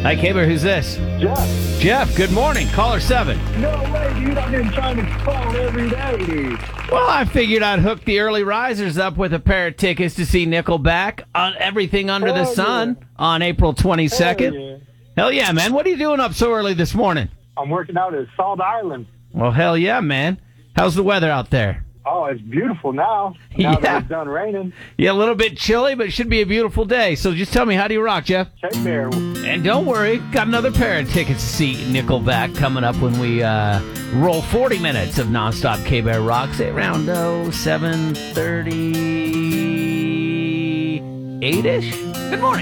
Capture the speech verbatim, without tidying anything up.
Hi, K-Bear. Who's this? Jeff. Jeff, good morning. Caller seven. No way, dude. I've been trying to call every day, dude. Well, I figured I'd hook the early risers up with a pair of tickets to see Nickelback on Everything Under Hell the Sun yeah. on April twenty-second. Hell yeah. Hell yeah, man. What are you doing up so early this morning? I'm working out at Salt Island. Well, hell yeah, man. How's the weather out there? Oh, it's beautiful now. Now Yeah. that it's done raining. Yeah, a little bit chilly, but it should be a beautiful day. So just tell me, how do you rock, Jeff? Check there. And don't worry, got another pair of tickets to see Nickelback coming up when we uh, roll forty minutes of nonstop K-Bear Rock. Say around oh, seven thirty-eight-ish. Good morning.